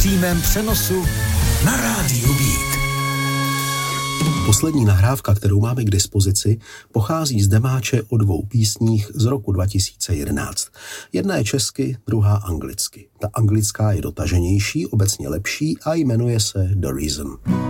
přímém přenosu na rádiu Beat. Poslední nahrávka, kterou máme k dispozici, pochází z demáče o 2 písních z roku 2011. Jedna je česky, druhá anglicky. Ta anglická je dotaženější, obecně lepší a jmenuje se The Reason.